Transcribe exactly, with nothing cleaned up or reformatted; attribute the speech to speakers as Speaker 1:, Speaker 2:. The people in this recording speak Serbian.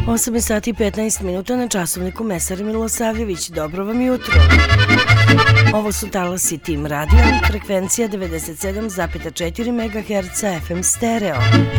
Speaker 1: osam sati i petnaest minuta na časovniku Mesar Milosavljević. Dobro vam jutro. Ovo su talasi Tim Radio, frekvencija devedeset sedam zarez četiri megaherca F M stereo.